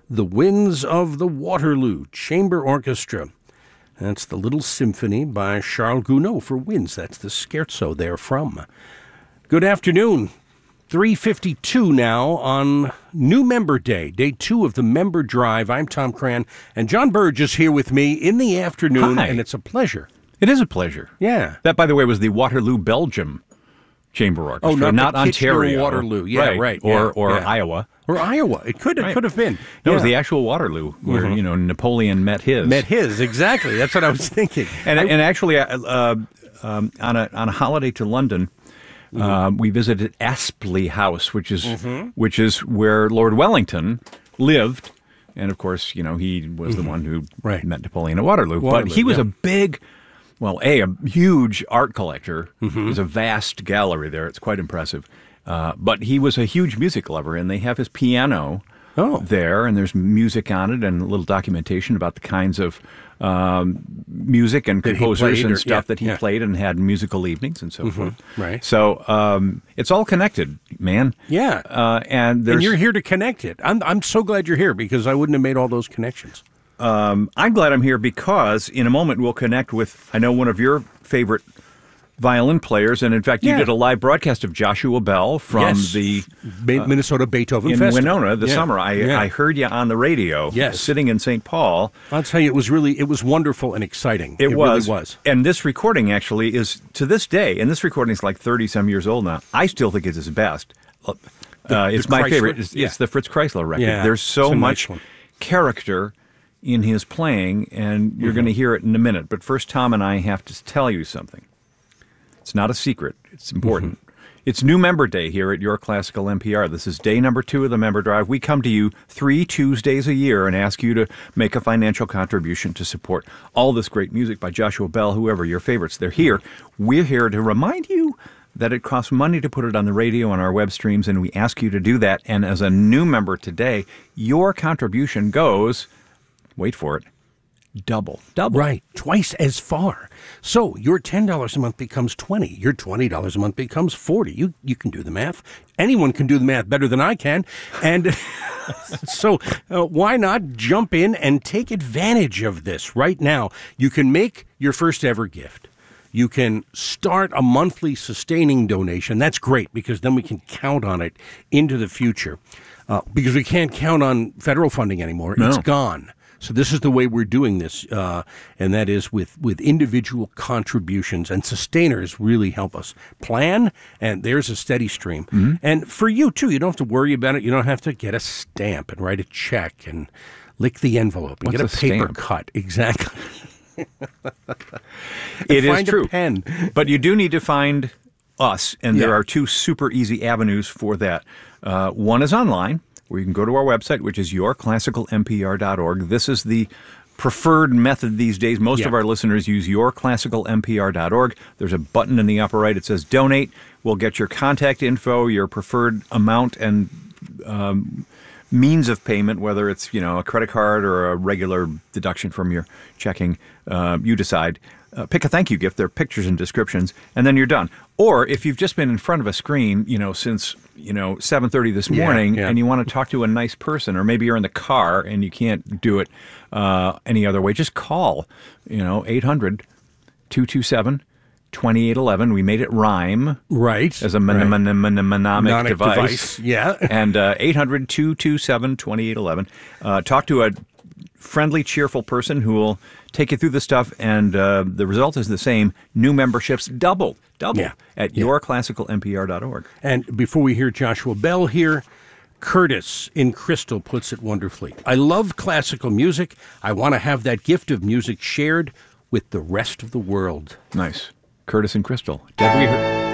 The Winds of the Waterloo Chamber Orchestra. That's the Little Symphony by Charles Gounod for winds. That's the scherzo therefrom. Good afternoon. 3:52 now on New Member Day, day 2 of the Member Drive. I'm Tom Cran, and John Burge is here with me in the afternoon, Hi. and it's a pleasure. It is a pleasure. Yeah. That, by the way, was the Waterloo, Belgium Chamber Orchestra. Oh, not the Ontario. Kitchener Waterloo. Yeah, right. Or yeah. Iowa. Or Iowa. It could have been. No, it was the actual Waterloo where, Napoleon met his. Met his, exactly. That's what I was thinking. And actually, on a holiday to London, we visited Aspley House, which is where Lord Wellington lived. And, of course, he was the one who met Napoleon at Waterloo. But he was a big... Well, a huge art collector. There's a vast gallery there. It's quite impressive. But he was a huge music lover, and they have his piano there, and there's music on it and a little documentation about the kinds of music and composers and stuff that he played and had musical evenings and so forth. Right. So it's all connected, man. Yeah. And you're here to connect it. I'm so glad you're here because I wouldn't have made all those connections. I'm glad I'm here because in a moment we'll connect with, I know, one of your favorite violin players, and in fact you did a live broadcast of Joshua Bell from the Minnesota Beethoven in Festival. Winona this summer. I heard you on the radio sitting in St. Paul. I'll tell you, it was wonderful and exciting. It really was. And this recording actually is, to this day, and this recording is like 30-some years old now, I still think it's his best. It's my favorite. It's the Fritz Kreisler record. Yeah, there's so much character in his playing, and you're going to hear it in a minute. But first, Tom and I have to tell you something. It's not a secret. It's important. It's New Member Day here at Your Classical NPR. This is day number 2 of the Member Drive. We come to you 3 Tuesdays a year and ask you to make a financial contribution to support all this great music by Joshua Bell, whoever your favorites. They're here. We're here to remind you that it costs money to put it on the radio and our web streams, and we ask you to do that. And as a new member today, your contribution goes... Wait for it. Double. Right. Twice as far. So your $10 a month becomes $20. Your $20 a month becomes $40. You can do the math. Anyone can do the math better than I can. And so why not jump in and take advantage of this right now? You can make your first ever gift. You can start a monthly sustaining donation. That's great because then we can count on it into the future. Because we can't count on federal funding anymore. No. It's gone. So this is the way we're doing this, and that is with individual contributions, and sustainers really help us plan, and there's a steady stream. And for you, too, you don't have to worry about it. You don't have to get a stamp and write a check and lick the envelope and get a paper cut. Exactly. It is true. A pen. But you do need to find us, and there are 2 super easy avenues for that. One is online, where you can go to our website, which is yourclassicalnpr.org. This is the preferred method these days. Most of our listeners use yourclassicalnpr.org. There's a button in the upper right. It says donate. We'll get your contact info, your preferred amount, and means of payment, whether it's a credit card or a regular deduction from your checking. You decide. Pick a thank you gift. There are pictures and descriptions, and then you're done. Or if you've just been in front of a screen, since 7:30 this morning, and you want to talk to a nice person, or maybe you're in the car and you can't do it any other way, just call 800-227-2811. We made it rhyme, right, as a mnemonic device. Yeah, and 800-227-2811. Talk to a friendly, cheerful person who will take you through the stuff, and the result is the same. New memberships double at yourclassicalnpr.org. And before we hear Joshua Bell here, Curtis in Crystal puts it wonderfully. I love classical music. I want to have that gift of music shared with the rest of the world. Nice. Curtis in Crystal. Did we hear...